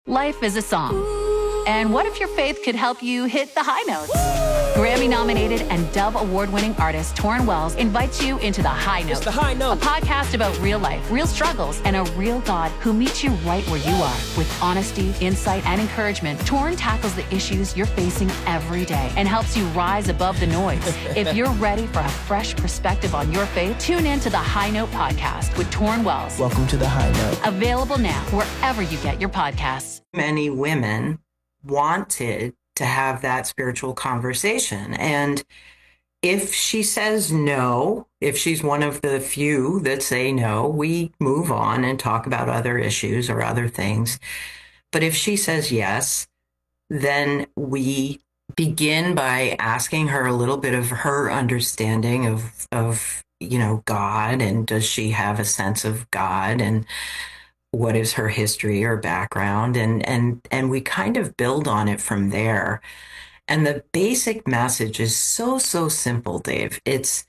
Life is a song. And what if your faith could help you hit the high notes? Grammy-nominated and Dove Award-winning artist Torrin Wells invites you into The High Note. It's The High Note. A podcast about real life, real struggles, and a real God who meets you right where you are. With honesty, insight, and encouragement, Torrin tackles the issues you're facing every day and helps you rise above the noise. If you're ready for a fresh perspective on your faith, tune in to The High Note podcast with Torrin Wells. Welcome to The High Note. Available now wherever you get your podcasts. Many women wanted to have that spiritual conversation. And if she says no, if she's one of the few that say no, we move on and talk about other issues or other things. But if she says yes, then we begin by asking her a little bit of her understanding of God, and does she have a sense of God, and what is her history or background, and we kind of build on it from there. And the basic message is so simple, Dave. It's,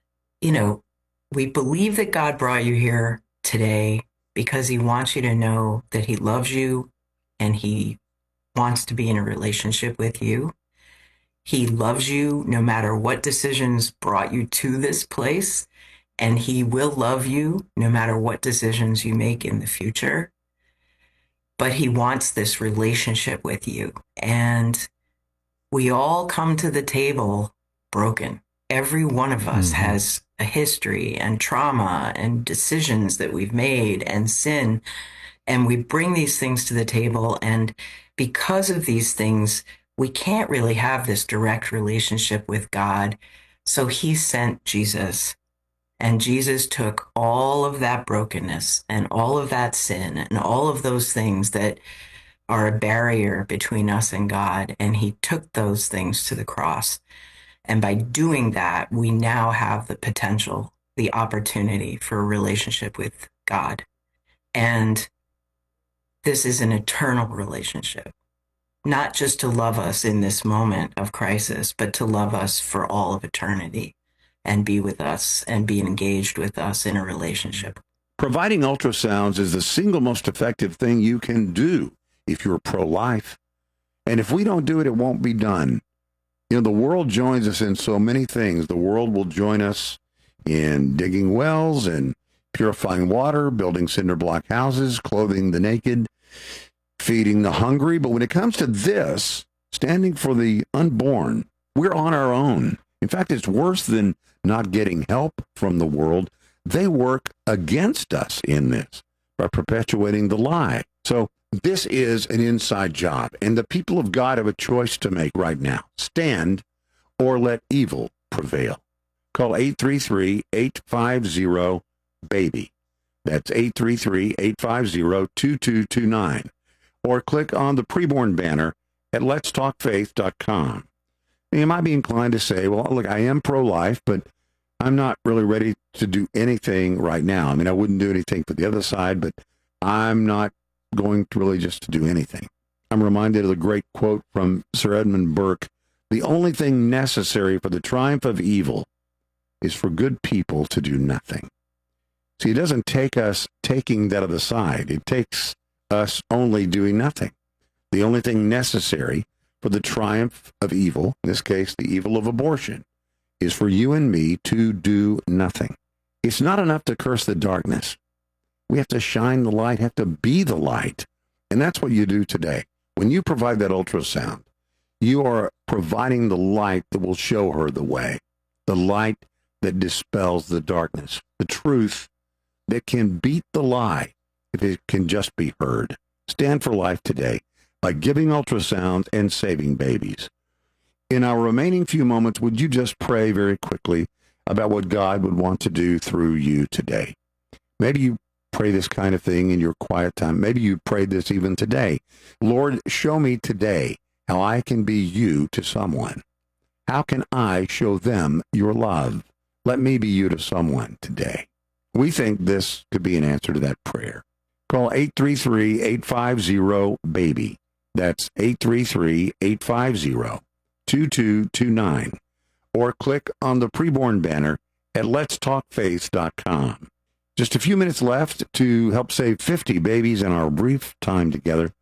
we believe that God brought you here today because he wants you to know that he loves you and he wants to be in a relationship with you. He loves you no matter what decisions brought you to this place. And he will love you no matter what decisions you make in the future. But he wants this relationship with you. And we all come to the table broken. Every one of us has a history and trauma and decisions that we've made and sin. And we bring these things to the table. And because of these things, we can't really have this direct relationship with God. So he sent Jesus. And Jesus took all of that brokenness and all of that sin and all of those things that are a barrier between us and God. And he took those things to the cross. And by doing that, we now have the potential, the opportunity for a relationship with God. And this is an eternal relationship, not just to love us in this moment of crisis, but to love us for all of eternity. And be with us and be engaged with us in a relationship. Providing ultrasounds is the single most effective thing you can do if you're pro-life. And if we don't do it, it won't be done. The world joins us in so many things. The world will join us in digging wells and purifying water, building cinder block houses, clothing the naked, feeding the hungry. But when it comes to this, standing for the unborn, we're on our own. In fact, it's worse than not getting help from the world. They work against us in this by perpetuating the lie. So this is an inside job, and the people of God have a choice to make right now. Stand or let evil prevail. Call 833-850-BABY. That's 833-850-2229. Or click on the preborn banner at letstalkfaith.com. You might be inclined to say, well, look, I am pro-life, but I'm not really ready to do anything right now. I mean, I wouldn't do anything for the other side, but I'm not going to really just to do anything. I'm reminded of the great quote from Sir Edmund Burke: the only thing necessary for the triumph of evil is for good people to do nothing. See, it doesn't take us taking that other side. It takes us only doing nothing. The only thing necessary for the triumph of evil, in this case, the evil of abortion, is for you and me to do nothing. It's not enough to curse the darkness. We have to shine the light, have to be the light. And that's what you do today. When you provide that ultrasound, you are providing the light that will show her the way, the light that dispels the darkness, the truth that can beat the lie if it can just be heard. Stand for life today by giving ultrasounds and saving babies. In our remaining few moments, would you just pray very quickly about what God would want to do through you today? Maybe you pray this kind of thing in your quiet time. Maybe you prayed this even today. Lord, show me today how I can be you to someone. How can I show them your love? Let me be you to someone today. We think this could be an answer to that prayer. Call 833-850-BABY. That's 833-850-2229. Or click on the preborn banner at letstalkfaith.com. Just a few minutes left to help save 50 babies in our brief time together.